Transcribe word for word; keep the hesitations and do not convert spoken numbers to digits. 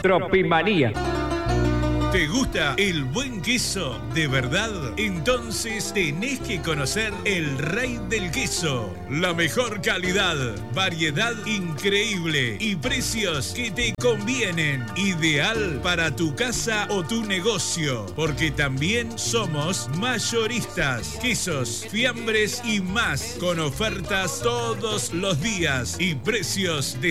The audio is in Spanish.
Tropimanía. ¿Te gusta el buen queso de verdad? Entonces tenés que conocer el Rey del Queso. La mejor calidad, variedad increíble y precios que te convienen. Ideal para tu casa o tu negocio. Porque también somos mayoristas. Quesos, fiambres y más. Con ofertas todos los días y precios de